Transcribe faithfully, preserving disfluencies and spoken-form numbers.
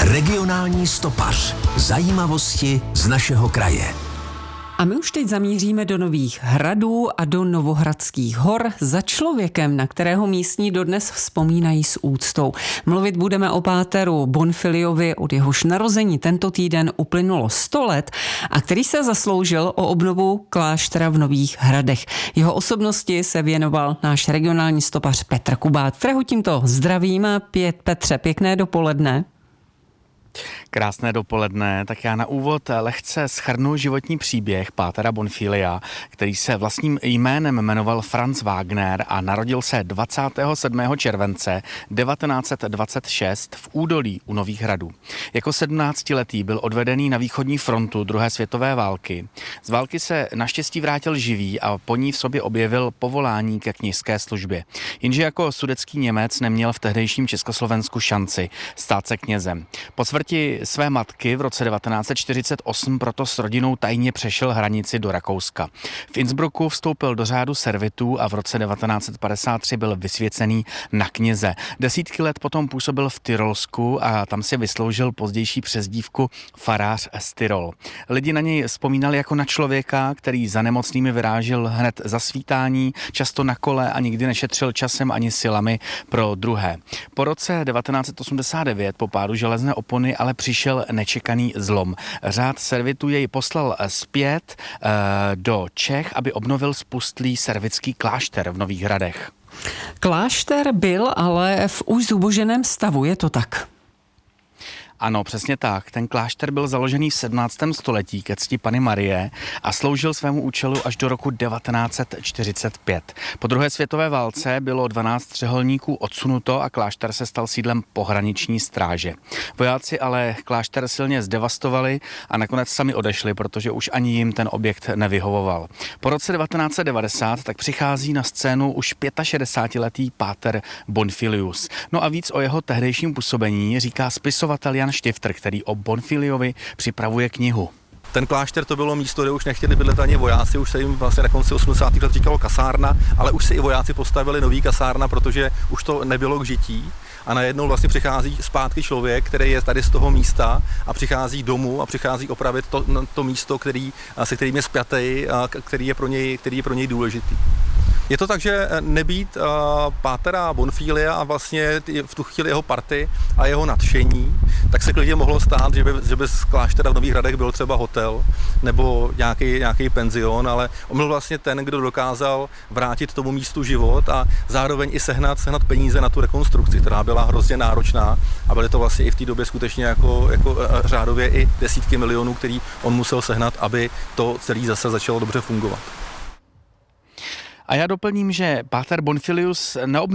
Regionální stopař. Zajímavosti z našeho kraje. A my už teď zamíříme do Nových Hradů a do Novohradských hor za člověkem, na kterého místní dodnes vzpomínají s úctou. Mluvit budeme o páteru Bonfiliovi, od jehož narození tento týden uplynulo sto let a který se zasloužil o obnovu kláštera v Nových Hradech. Jeho osobnosti se věnoval náš regionální stopař Petr Kubát, kterého tímto zdravím. Pět, Petře, pěkné dopoledne. Krásné dopoledne, tak já na úvod lehce shrnu životní příběh pátera Bonfilia, který se vlastním jménem jmenoval Franz Wagner a narodil se dvacátého sedmého července devatenáct set dvacet šest v Údolí u Nových Hradů. Jako sedmnáctiletý byl odvedený na východní frontu druhé světové války. Z války se naštěstí vrátil živý a po ní v sobě objevil povolání ke kněžské službě. Jenže jako sudetský Němec neměl v tehdejším Československu šanci stát se knězem. Po smrti své matky v roce devatenáct set čtyřicet osm proto s rodinou tajně přešel hranici do Rakouska. V Innsbrucku vstoupil do řádu servitů a v roce devatenáct set padesát tři byl vysvěcený na kněze. Desítky let potom působil v Tyrolsku a tam si vysloužil pozdější přezdívku farář z Tyrol. Lidi na něj vzpomínali jako na člověka, který za nemocnými vyrážel hned za svítání, často na kole a nikdy nešetřil časem ani silami pro druhé. Po roce devatenáct set osmdesát devět po pádu železné opony ale přišel nečekaný zlom. Řád servitů jej poslal zpět e, do Čech, aby obnovil spustlý servitský klášter v Nových Hradech. Klášter byl ale v už zuboženém stavu, je to tak? Ano, přesně tak. Ten klášter byl založený v sedmnáctém století ke cti Panny Marie a sloužil svému účelu až do roku devatenáct set čtyřicet pět. Po druhé světové válce bylo dvanáct třeholníků odsunuto a klášter se stal sídlem pohraniční stráže. Vojáci ale klášter silně zdevastovali a nakonec sami odešli, protože už ani jim ten objekt nevyhovoval. Po roce devatenáct set devadesát tak přichází na scénu už šedesátiletý páter Bonfilius. No a víc o jeho tehdejším působení říká spisovatel Jan Štifter, který o Bonfiliovi připravuje knihu. Ten klášter to bylo místo, kde už nechtěli bydlet ani vojáci, už se jim vlastně na konci osmdesátých let říkalo kasárna, ale už si i vojáci postavili nový kasárna, protože už to nebylo k žití. A najednou vlastně přichází zpátky člověk, který je tady z toho místa a přichází domů a přichází opravit to, to místo, který, se kterým je spjatý a který je pro něj, který je pro něj důležitý. Je to tak, že nebýt uh, pátera Bonfilia a vlastně v tu chvíli jeho party a jeho nadšení, tak se klidně mohlo stát, že by, že by z kláštera v Nových Hradech byl třeba hotel nebo nějaký, nějaký penzion, ale on byl vlastně ten, kdo dokázal vrátit tomu místu život a zároveň i sehnat, sehnat peníze na tu rekonstrukci, která byla hrozně náročná a byly to vlastně i v té době skutečně jako, jako řádově i desítky milionů, který on musel sehnat, aby to celé zase začalo dobře fungovat. A já doplním, že páter Bonfilius neobnovil